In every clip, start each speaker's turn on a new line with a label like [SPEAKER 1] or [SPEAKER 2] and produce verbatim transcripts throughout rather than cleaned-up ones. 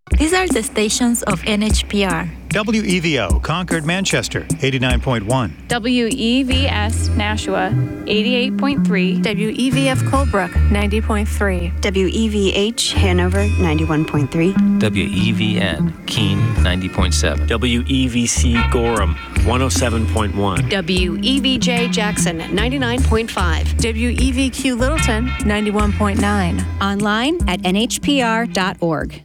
[SPEAKER 1] These are the stations of N H P R.
[SPEAKER 2] W E V O, Concord, Manchester, eighty-nine point one.
[SPEAKER 3] W E V S, Nashua, eighty-eight point three.
[SPEAKER 4] W E V F, Colebrook, ninety point three.
[SPEAKER 5] W E V H, Hanover, ninety-one point three.
[SPEAKER 6] W E V N, Keene, ninety point seven.
[SPEAKER 7] W E V C, Gorham, one oh seven point one.
[SPEAKER 8] W E V J, Jackson, ninety-nine point five.
[SPEAKER 4] W E V Q, Littleton, ninety-one point nine.
[SPEAKER 9] Online at N H P R dot org.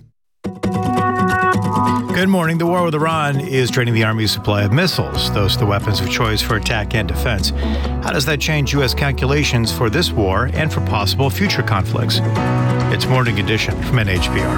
[SPEAKER 2] Good morning. The war with Iran is draining the Army's supply of missiles. Those are the weapons of choice for attack and defense. How does that change U S calculations for this war and for possible future conflicts? It's Morning Edition from N H P R.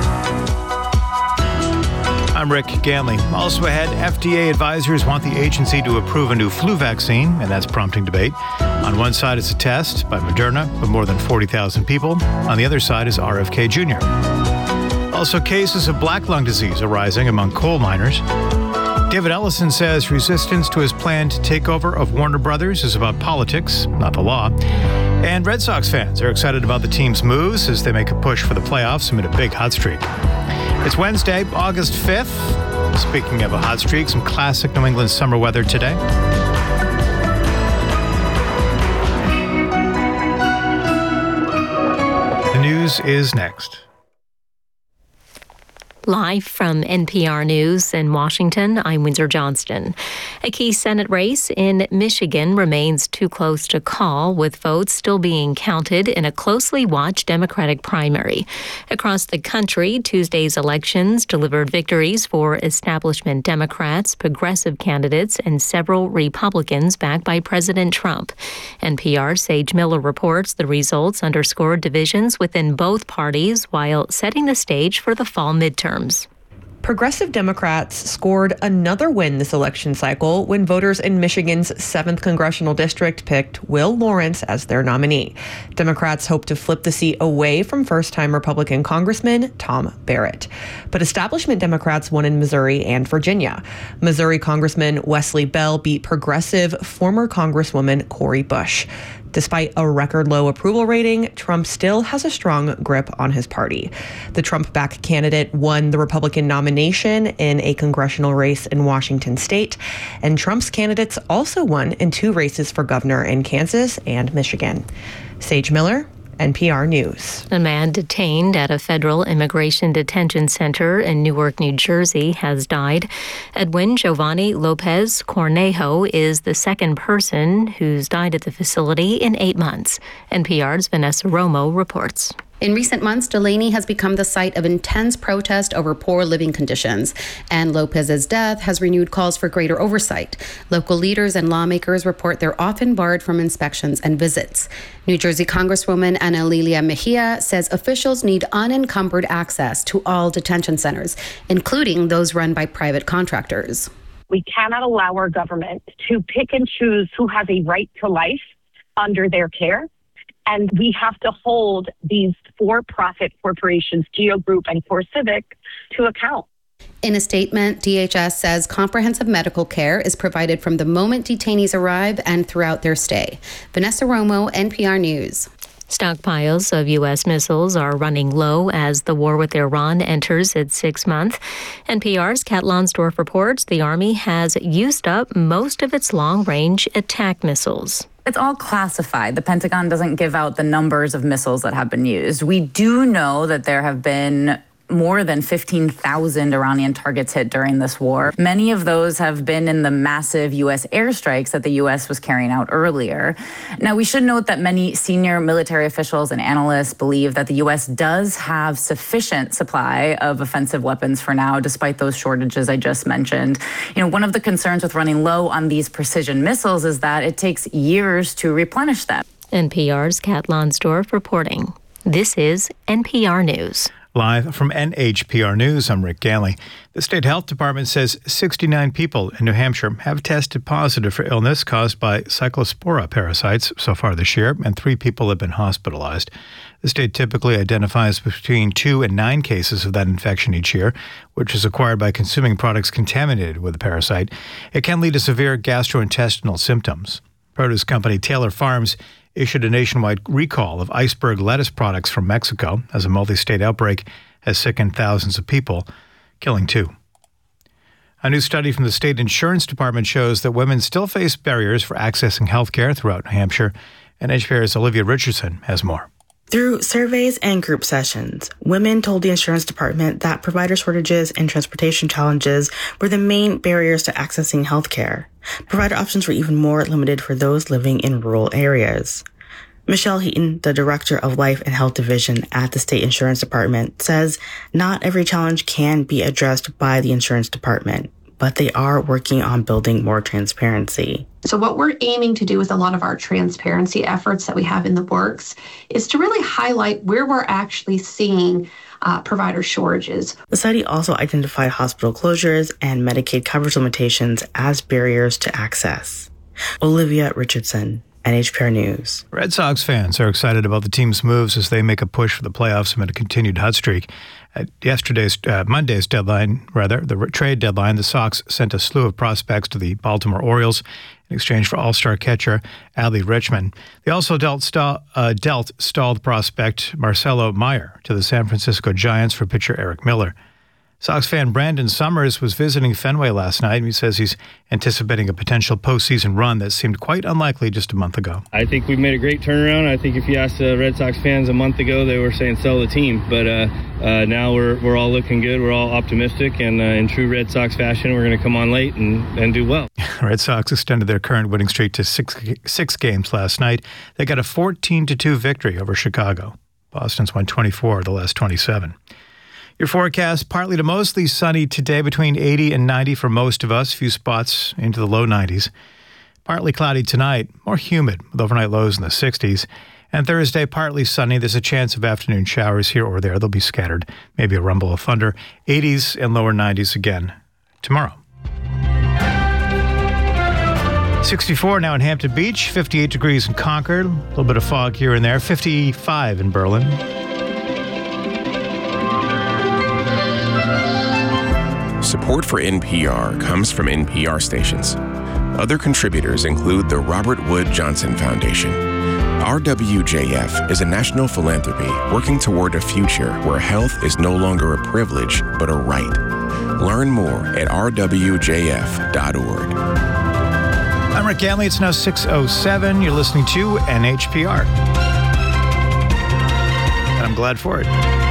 [SPEAKER 2] I'm Rick Ganley. Also ahead, F D A advisors want the agency to approve a new flu vaccine, and that's prompting debate. On one side is a test by Moderna with more than forty thousand people. On the other side is R F K Junior Also, cases of black lung disease are rising among coal miners. David Ellison says resistance to his planned takeover of Warner Brothers is about politics, not the law. And Red Sox fans are excited about the team's moves as they make a push for the playoffs amid a big hot streak. It's Wednesday, August fifth. Speaking of a hot streak, some classic New England summer weather today. The news is next.
[SPEAKER 10] Live from N P R News in Washington, I'm Windsor Johnston. A key Senate race in Michigan remains too close to call, with votes still being counted in a closely watched Democratic primary. Across the country, Tuesday's elections delivered victories for establishment Democrats, progressive candidates, and several Republicans backed by President Trump. N P R's Sage Miller reports the results underscored divisions within both parties while setting the stage for the fall midterm.
[SPEAKER 11] Progressive Democrats scored another win this election cycle when voters in Michigan's seventh Congressional District picked Will Lawrence as their nominee. Democrats hope to flip the seat away from first-time Republican Congressman Tom Barrett. But establishment Democrats won in Missouri and Virginia. Missouri Congressman Wesley Bell beat progressive former Congresswoman Cori Bush. Despite a record-low approval rating, Trump still has a strong grip on his party. The Trump-backed candidate won the Republican nomination in a congressional race in Washington state, and Trump's candidates also won in two races for governor in Kansas and Michigan. Sage Miller, N P R News.
[SPEAKER 10] A man detained at a federal immigration detention center in Newark, New Jersey, has died. Edwin Giovanni Lopez Cornejo is the second person who's died at the facility in eight months. N P R's Vanessa Romo reports.
[SPEAKER 12] In recent months, Delaney has become the site of intense protest over poor living conditions, and Lopez's death has renewed calls for greater oversight. Local leaders and lawmakers report they're often barred from inspections and visits. New Jersey Congresswoman Ana Lilia Mejia says officials need unencumbered access to all detention centers, including those run by private contractors.
[SPEAKER 13] We cannot allow our government to pick and choose who has a right to life under their care. And we have to hold these for-profit corporations, Geo Group and CoreCivic, to account.
[SPEAKER 12] In a statement, D H S says comprehensive medical care is provided from the moment detainees arrive and throughout their stay. Vanessa Romo, N P R News.
[SPEAKER 10] Stockpiles of U S missiles are running low as the war with Iran enters its sixth month. N P R's Kat Lonsdorf reports the Army has used up most of its long-range attack missiles.
[SPEAKER 14] It's all classified. The Pentagon doesn't give out the numbers of missiles that have been used. We do know that there have been more than fifteen thousand Iranian targets hit during this war. Many of those have been in the massive U S airstrikes that the U S was carrying out earlier. Now, we should note that many senior military officials and analysts believe that the U S does have sufficient supply of offensive weapons for now, despite those shortages I just mentioned. You know, one of the concerns with running low on these precision missiles is that it takes years to replenish them.
[SPEAKER 10] N P R's Kat Lonsdorf reporting. This is N P R News.
[SPEAKER 2] Live from N H P R News, I'm Rick Ganley. The state health department says sixty-nine people in New Hampshire have tested positive for illness caused by cyclospora parasites so far this year, and three people have been hospitalized. The state typically identifies between two and nine cases of that infection each year, which is acquired by consuming products contaminated with the parasite. It can lead to severe gastrointestinal symptoms. Produce company Taylor Farms issued a nationwide recall of iceberg lettuce products from Mexico as a multi-state outbreak has sickened thousands of people. killing two. A new study from the state insurance department shows that women still face barriers for accessing health care throughout New Hampshire. And N H P R's Olivia Richardson has more.
[SPEAKER 15] Through surveys and group sessions, women told the insurance department that provider shortages and transportation challenges were the main barriers to accessing health care. Provider options were even more limited for those living in rural areas. Michelle Heaton, the director of Life and Health Division at the State Insurance Department, says not every challenge can be addressed by the insurance department, but they are working on building more transparency.
[SPEAKER 16] So what we're aiming to do with a lot of our transparency efforts that we have in the works is to really highlight where we're actually seeing uh, provider shortages.
[SPEAKER 15] The study also identified hospital closures and Medicaid coverage limitations as barriers to access. Olivia Richardson, N H P R News.
[SPEAKER 2] Red Sox fans are excited about the team's moves as they make a push for the playoffs amid a continued hot streak. At yesterday's, uh, Monday's deadline, rather, the trade deadline, the Sox sent a slew of prospects to the Baltimore Orioles in exchange for all-star catcher Adley Richmond. They also dealt, st- uh, dealt stalled prospect Marcelo Meyer to the San Francisco Giants for pitcher Eric Miller. Sox fan Brandon Summers was visiting Fenway last night, and he says he's anticipating a potential postseason run that seemed quite unlikely just a month ago.
[SPEAKER 17] I think we've made a great turnaround. I think if you asked uh, Red Sox fans a month ago, they were saying sell the team. But uh, uh, now we're we're all looking good. We're all optimistic, and uh, in true Red Sox fashion, we're going to come on late and, and do well.
[SPEAKER 2] Red Sox extended their current winning streak to six six games last night. They got a fourteen to two victory over Chicago. Boston's won twenty-four of the last twenty-seven. Your forecast, partly to mostly sunny today, between eighty and ninety for most of us, a few spots into the low nineties. Partly cloudy tonight, more humid, with overnight lows in the sixties. And Thursday, partly sunny. There's a chance of afternoon showers here or there. They'll be scattered, maybe a rumble of thunder. eighties and lower nineties again tomorrow. sixty-four now in Hampton Beach, fifty-eight degrees in Concord, a little bit of fog here and there, fifty-five in Berlin.
[SPEAKER 18] Support for N P R comes from N P R stations. Other contributors include the Robert Wood Johnson Foundation. R W J F is a national philanthropy working toward a future where health is no longer a privilege, but a right. Learn more at r w j f dot org.
[SPEAKER 2] I'm Rick Ganley. It's now six oh seven. You're listening to N H P R. And I'm glad for it.